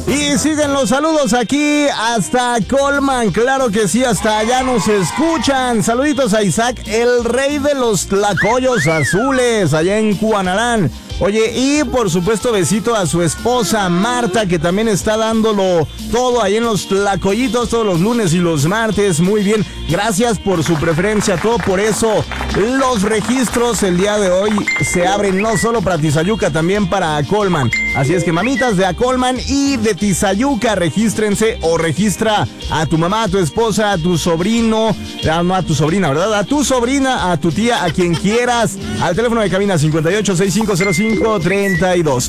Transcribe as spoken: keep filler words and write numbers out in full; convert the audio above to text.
Y siguen los saludos aquí hasta Colman, claro que sí, hasta allá nos escuchan. Saluditos a Isaac, el rey de los tlacoyos azules, allá en Cuanarán. Oye, y por supuesto besito a su esposa Marta, que también está dándolo todo ahí en los tlacoyitos todos los lunes y los martes. Muy bien, gracias por su preferencia, todo por eso. Los registros el día de hoy se abren no solo para Tizayuca, también para Colman. Así es que mamitas de Acolman y de Tizayuca, regístrense o registra a tu mamá, a tu esposa, a tu sobrino, no a tu sobrina, ¿verdad? A tu sobrina, a tu tía, a quien quieras. Al teléfono de cabina cincuenta y ocho, sesenta y cinco cero cinco, treinta y dos.